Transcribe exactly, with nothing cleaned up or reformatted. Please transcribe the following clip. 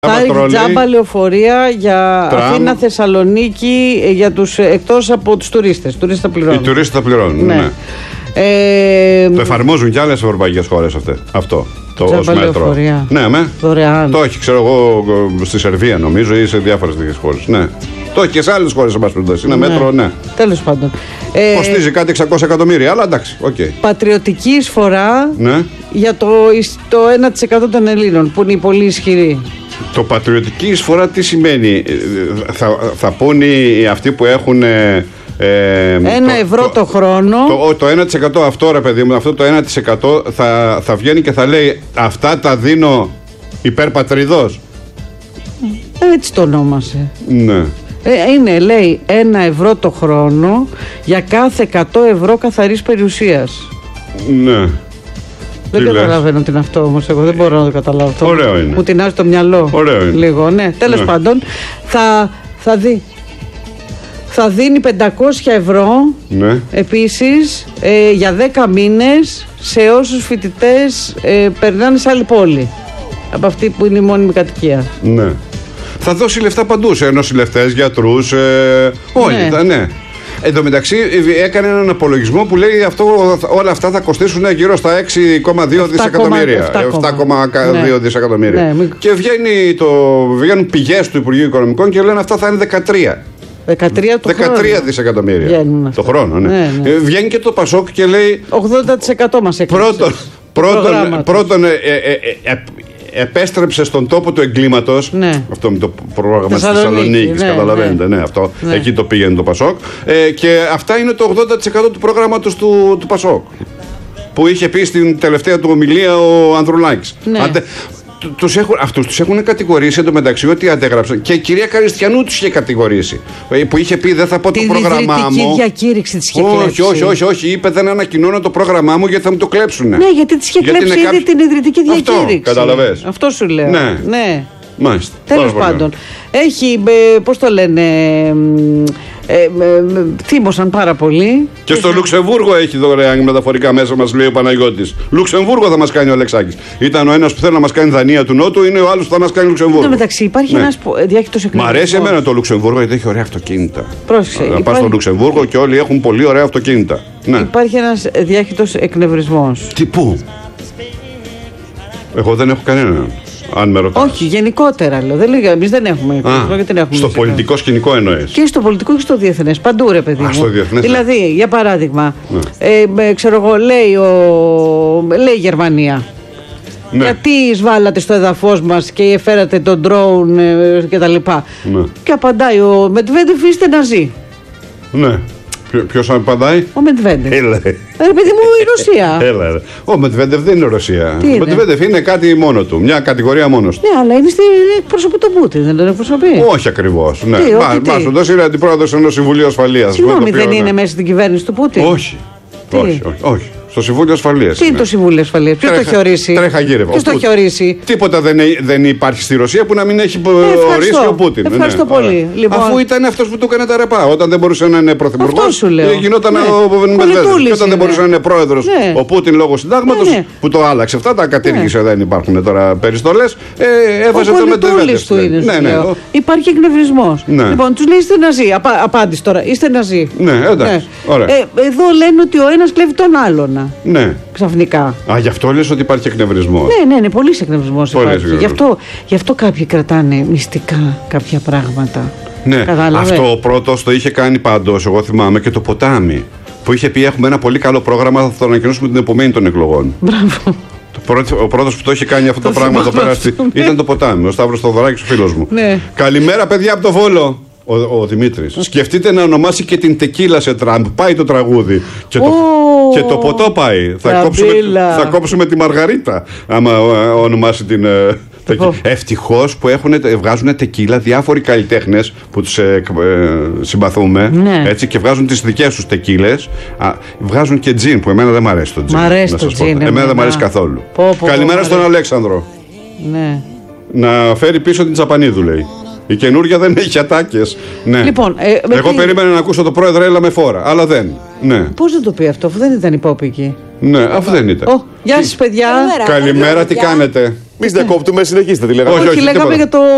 Υπάρχει τζάμπα λεωφορεία για τραμ. Αθήνα, Θεσσαλονίκη για τους, εκτός από τους τουρίστες. Τουρίστες θα πληρώνουν. Οι τουρίστες θα πληρώνουν, ναι. ναι. Ε, το εφαρμόζουν και άλλες ευρωπαϊκές χώρες αυτές. Αυτό. Το τζάμπα λεωφορεία. Ναι, με. Δωρεάν. Το έχει, ξέρω εγώ, στη Σερβία νομίζω ή σε διάφορες τέτοιες χώρες. Ναι. Το έχει και σε άλλες χώρες, εν πάση περιπτώσει. Είναι ναι. μέτρο, ναι. Τέλος πάντων. Ε, Κοστίζει κάτι εξακόσια εκατομμύρια, αλλά εντάξει, οκ. Okay. Πατριωτική εισφορά ναι. για το, το ένα τοις εκατό των Ελλήνων, που είναι πολύ ισχυρή. Το πατριωτική εισφορά τι σημαίνει? Θα, θα πούνε αυτοί που έχουν ε, ένα το, ευρώ το, το χρόνο. Το, το ένα τοις εκατό αυτό, ρε παιδί μου, αυτό το ένα τοις εκατό θα, θα βγαίνει και θα λέει αυτά τα δίνω υπερπατριδός. Έτσι το ονόμασε. Ναι. Ε, είναι, λέει, ένα ευρώ το χρόνο για κάθε εκατό ευρώ καθαρής περιουσίας. Ναι. Δεν καταλαβαίνω τι είναι αυτό όμως, εγώ δεν μπορώ να το καταλάβω αυτό. Ωραίο είναι. Μου τεινάζει το μυαλό. Ωραίο είναι. Λίγο, ναι. Τέλος ναι. πάντων, θα, θα, δει, θα δίνει πεντακόσια ευρώ ναι. επίσης ε, για δέκα μήνες σε όσους φοιτητές ε, περνάνε σε άλλη πόλη από αυτή που είναι η μόνιμη κατοικία. Ναι. Θα δώσει λεφτά παντού, σε νοσηλευτές, γιατρούς, ε, όλοι. Ναι. Θα, ναι. Εν τω μεταξύ έκανε έναν απολογισμό που λέει αυτό, όλα αυτά θα κοστίσουν γύρω στα έξι κόμμα δύο δισεκατομμύρια. επτά κόμμα δύο δισεκατομμύρια. Ναι. Και βγαίνει το, βγαίνουν πηγές του Υπουργείου Οικονομικών και λένε αυτά θα είναι δεκατρία. δεκατρία, το δεκατρία χρόνο. Δισεκατομμύρια. Το χρόνο, ναι. Ναι, ναι. Βγαίνει και το Πασόκ και λέει ογδόντα τοις εκατό μας έκλεισε. Πρώτον, πρώτον, πρώτον ε, ε, ε, ε, επέστρεψε στον τόπο του εγκλήματος. Ναι. Αυτό με το πρόγραμμα της Θεσσαλονίκης. Ναι, καταλαβαίνετε, ναι. Ναι, αυτό, ναι. Εκεί το πήγαινε το Πασόκ. Ε, και αυτά είναι το ογδόντα τοις εκατό του προγράμματος του, του Πασόκ. Που είχε πει στην τελευταία του ομιλία ο Ανδρουλάκης. Ναι. Αντε, τους έχουν, αυτούς τους έχουν κατηγορήσει εντωμεταξύ ότι αντέγραψαν. Και η κυρία Καριστιανού τους είχε κατηγορήσει. Που είχε πει δεν θα πω την το πρόγραμμά μου. Την διακήρυξη της είχε όχι, κλέψει. Όχι, όχι, όχι. Είπε δεν ανακοινώνω το πρόγραμμά μου γιατί θα μου το κλέψουνε. Ναι, γιατί της είχε κλέψει ήδη κάποιο... την ιδρυτική διακήρυξη. Αυτό, καταλαβες. Αυτό σου λέω. Ναι. ναι. Μάλιστα. Τέλος πάντων. Έχει, πώς το λένε, ε, ε, ε, θύμωσαν πάρα πολύ. Και στο Λουξεμβούργο έχει δωρεάν μεταφορικά μέσα, μας λέει ο Παναγιώτης. Λουξεμβούργο θα μας κάνει ο Αλεξάκης. Ήταν ο ένας που θέλει να μας κάνει Δανία του Νότου, είναι ο άλλος που θα μας κάνει Λουξεμβούργο. Εν τω μεταξύ υπάρχει ναι. ένας διάχυτος εκνευρισμός. Μ' αρέσει εμένα το Λουξεμβούργο γιατί έχει ωραία αυτοκίνητα. Πρόσεξε. Να υπάρχει... πας στο Λουξεμβούργο και όλοι έχουν πολύ ωραία αυτοκίνητα. Ναι. Υπάρχει ένας διάχυτος εκνευρισμός. Τι πού? Εγώ δεν έχω κανέναν. Αν με ρωτάς. Όχι, γενικότερα λέω. Δεν λέω εμείς δεν έχουμε. Α, γιατί δεν έχουμε στο πολιτικό σκηνικό εννοείς? Και στο πολιτικό και στο διεθνές. Παντού, ρε παιδί μου. Α, στο διεθνές. Δηλαδή, για παράδειγμα, ναι. ε, ξέρω εγώ, λέει, ο, λέει η Γερμανία. Ναι. Γιατί εισβάλλατε στο εδαφός μας και φέρατε τον ντρόουν ε, και τα λοιπά. Ναι. Και απαντάει ο Μετβέντεφ, είστε ναζί. Ναι. Ποιος απαντάει? Ο Μετβέντεφ. Έλα. Ρε παιδί μου, η Ρωσία. Έλα. Ο Μετβέντεφ δεν είναι Ρωσία. Τι ο Μετβέντεφ είναι κάτι μόνο του. Μια κατηγορία μόνος του. Ναι, αλλά είναι στην εκπροσωπή του Πούτιν, δεν τον εκπροσωπεί. Όχι ακριβώς. Ναι. Μάσοντος είναι αντιπρόεδρος ενός Συμβουλίου Ασφαλείας. Συγγνώμη, δεν είναι μέσα στην κυβέρνηση του Πούτιν? Όχι. Όχι, όχι, όχι. Στο Συμβούλιο Ασφαλείας. Τι είναι το Συμβούλιο Ασφαλείας? Ποιος το έχει ορίσει? Τρέχα γύρευα. Ποιος το έχει ορίσει? Τίποτα δεν, δεν υπάρχει στη Ρωσία που να μην έχει ε, ορίσει ο Πούτιν. Ευχαριστώ ναι. πολύ. Λοιπόν... Αφού ήταν αυτός που του έκανε τα ρεπά. Όταν δεν μπορούσε να είναι πρωθυπουργός, γινόταν ναι. ο Μετβέντεφ. Και όταν δεν μπορούσε να είναι πρόεδρος ναι. ο Πούτιν λόγω συντάγματος, ναι, ναι. που το άλλαξε. Αυτά τα κατήργησε, ναι. δεν υπάρχουν τώρα περιστολές. Ε, έβαζε το Μετβέντεφ. Υπάρχει εκνευρισμός. Λοιπόν, τους λέει είστε ναζί. Απάντηση τώρα. Είστε ναζί. Ναι, εντάξει. Εδώ λένε ότι ο ένας κλέβει τον άλλον. Ναι. Ξαφνικά. Α, γι' αυτό λες ότι υπάρχει εκνευρισμός. Ναι, ναι, ναι, πολύ εκνευρισμός υπάρχει. Γι' αυτό, γι' αυτό κάποιοι κρατάνε μυστικά κάποια πράγματα. Ναι, κατάλαβε. Αυτό ο πρώτος το είχε κάνει πάντως, εγώ θυμάμαι, και το Ποτάμι. Που είχε πει: έχουμε ένα πολύ καλό πρόγραμμα, θα το ανακοινώσουμε την επομένη των εκλογών. Μπράβο. Ο πρώτος που το είχε κάνει αυτό το, το πράγμα εδώ πέρα ήταν το Ποτάμι, ο Σταύρος Θοδωράκης, ο φίλος μου. Ναι. Καλημέρα, παιδιά από το Βόλο. Ο, ο Δημήτρης. Σκεφτείτε να ονομάσει και την τεκίλα σε Τραμπ. Πάει το τραγούδι. Και το, oh, και το ποτό πάει. Θα κόψουμε, θα κόψουμε τη Μαργαρίτα. Άμα ονομάσει την. Oh. Ευτυχώς που έχουν, βγάζουν τεκίλα διάφοροι καλλιτέχνες που τους ε, ε, συμπαθούμε. Ναι. Έτσι, και βγάζουν τις δικές τους τεκίλες. Α, βγάζουν και τζιν που εμένα δεν μ' αρέσει το τζιν. Μ' αρέσει το τζιν. Εμένα δεν μ' αρέσει καθόλου. Πω, πω, Καλημέρα πω, στον αρέσει. Αλέξανδρο. Ναι. Να φέρει πίσω την Τσαπανίδου, λέει. Η καινούργια δεν έχει ατάκες. Ναι. Λοιπόν, ε, εγώ τι... περίμενα να ακούσω το πρόεδρο, έλα με φόρα. Αλλά δεν. Ναι. Πώς δεν το πει αυτό, αφού δεν ήταν υπόπικη. Ναι, αφού δεν ήταν. Oh, γεια σας, παιδιά. Καλημέρα, Καλημέρα τι κάνετε. Εμείς διακόπτουμε, συνεχίστε τη λέγαμε. Όχι, όχι, λέγαμε για το